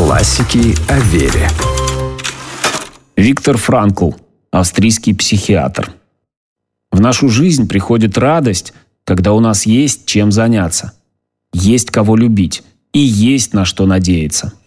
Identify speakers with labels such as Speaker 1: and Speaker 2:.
Speaker 1: Классики о вере.
Speaker 2: Виктор Франкл, австрийский психиатр. В нашу жизнь приходит радость, когда у нас есть чем заняться, есть кого любить и есть на что надеяться.